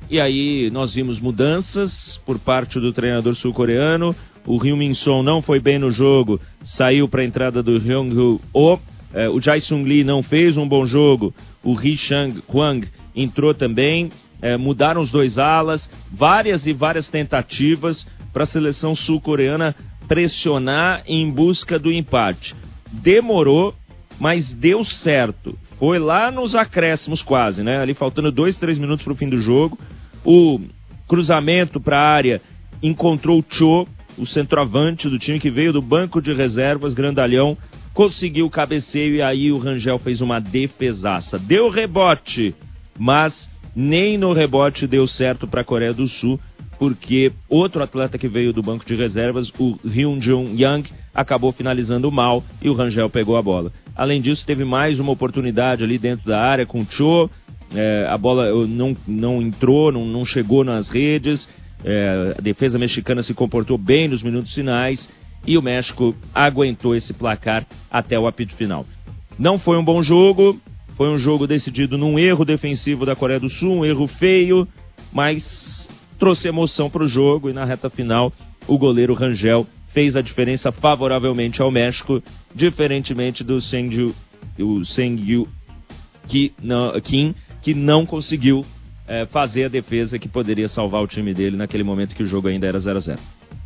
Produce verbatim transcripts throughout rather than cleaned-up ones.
E aí nós vimos mudanças por parte do treinador sul-coreano. O Ryung Min-son não foi bem no jogo, saiu para a entrada do Hyung-woo Oh. É, o Jae-sung Lee não fez um bom jogo, o Ri Chang-kwang entrou também. É, mudaram os dois alas, várias e várias tentativas para a seleção sul-coreana pressionar em busca do empate. Demorou, mas deu certo. Foi lá nos acréscimos quase, né? Ali faltando dois, três minutos para o fim do jogo. O cruzamento para a área encontrou o Cho, o centroavante do time que veio do banco de reservas, grandalhão, conseguiu o cabeceio e aí o Rangel fez uma defesaça. Deu rebote, mas nem no rebote deu certo para a Coreia do Sul, porque outro atleta que veio do banco de reservas, o Hyun Jung-yang, acabou finalizando mal e o Rangel pegou a bola. Além disso, teve mais uma oportunidade ali dentro da área com o Cho, é, a bola não, não entrou, não, não chegou nas redes, é, a defesa mexicana se comportou bem nos minutos finais e o México aguentou esse placar até o apito final. Não foi um bom jogo, foi um jogo decidido num erro defensivo da Coreia do Sul, um erro feio, mas trouxe emoção para o jogo e na reta final o goleiro Rangel fez a diferença favoravelmente ao México, diferentemente do Seng-yu, o Seng-yu que não, Kim, que não conseguiu é, fazer a defesa que poderia salvar o time dele naquele momento que o jogo ainda era zero a zero.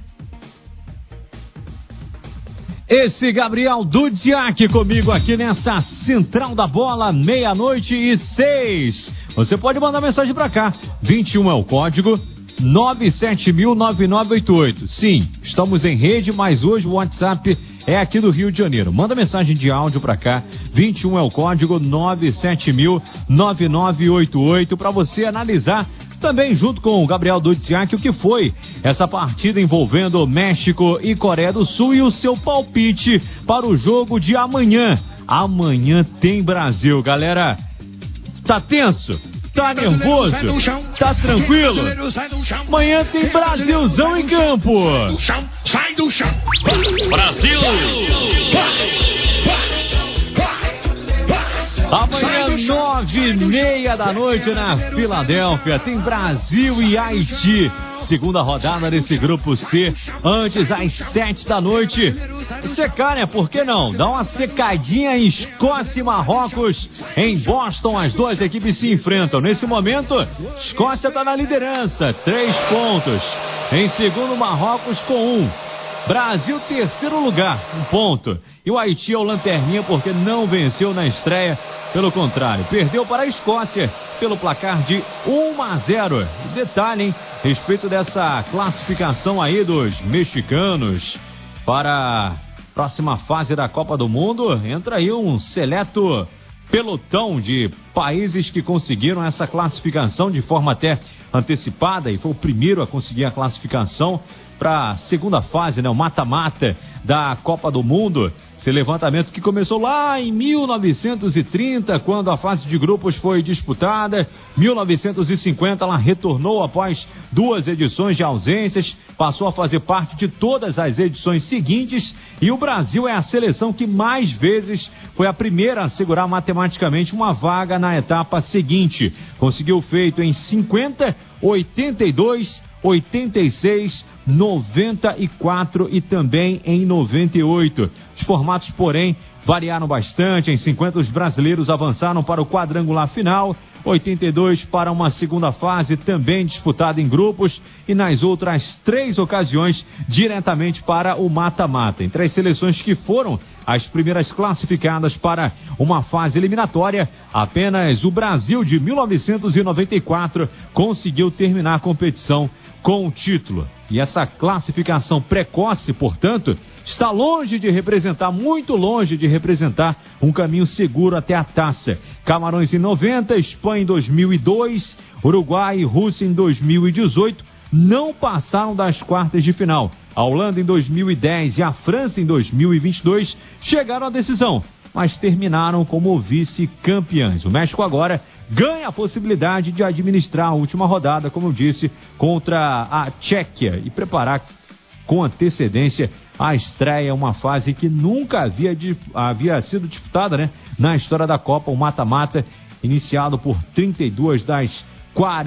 Esse Gabriel Dudziak comigo aqui nessa Central da Bola, meia-noite e seis. Você pode mandar mensagem pra cá. vinte e um é o código, nove sete mil nove nove oito oito. Sim, estamos em rede, mas hoje o WhatsApp é aqui do Rio de Janeiro. Manda mensagem de áudio pra cá. vinte e um é o código, nove sete mil nove nove oito oito, pra você analisar também junto com o Gabriel Dudziak o que foi essa partida envolvendo México e Coreia do Sul e o seu palpite para o jogo de amanhã. Amanhã tem Brasil, galera. Tá tenso? Tá nervoso? Tá tranquilo? Amanhã tem Brasilzão em campo. Sai do chão. Brasil! Amanhã, nove e meia da noite na Filadélfia, tem Brasil e Haiti. Segunda rodada desse grupo C, antes às sete da noite. Secar, né? Por que não? Dá uma secadinha em Escócia e Marrocos. Em Boston, as duas equipes se enfrentam. Nesse momento, Escócia está na liderança, três pontos. Em segundo, Marrocos com um. Brasil, terceiro lugar, um ponto. E o Haiti é o lanterninha porque não venceu na estreia. Pelo contrário, perdeu para a Escócia pelo placar de um a zero. E detalhe, hein? Respeito dessa classificação aí dos mexicanos para a próxima fase da Copa do Mundo, entra aí um seleto pelotão de países que conseguiram essa classificação de forma até antecipada e foi o primeiro a conseguir a classificação para a segunda fase, né, o mata-mata da Copa do Mundo. Esse levantamento que começou lá em mil novecentos e trinta, quando a fase de grupos foi disputada. mil novecentos e cinquenta, ela retornou após duas edições de ausências, passou a fazer parte de todas as edições seguintes e o Brasil é a seleção que mais vezes foi a primeira a segurar matematicamente uma vaga na etapa seguinte. Conseguiu feito em cinquenta, oitenta e dois, oitenta e seis, noventa e quatro e também em noventa e oito. Os formatos, porém, variaram bastante. Em cinquenta, os brasileiros avançaram para o quadrangular final, oitenta e dois para uma segunda fase também disputada em grupos e nas outras três ocasiões diretamente para o mata-mata. Entre as seleções que foram as primeiras classificadas para uma fase eliminatória, apenas o Brasil de mil novecentos e noventa e quatro conseguiu terminar a competição com o título. E essa classificação precoce, portanto, está longe de representar, muito longe de representar um caminho seguro até a taça. Camarões em noventa, Espanha em dois mil e dois, Uruguai e Rússia em dois mil e dezoito não passaram das quartas de final. A Holanda em dois mil e dez e a França em dois mil e vinte e dois chegaram à decisão, mas terminaram como vice-campeãs. O México agora ganha a possibilidade de administrar a última rodada, como eu disse, contra a Tchequia e preparar com antecedência a estreia, uma fase que nunca havia, havia sido disputada, né, na história da Copa, o mata-mata, iniciado por trinta e duas das quarenta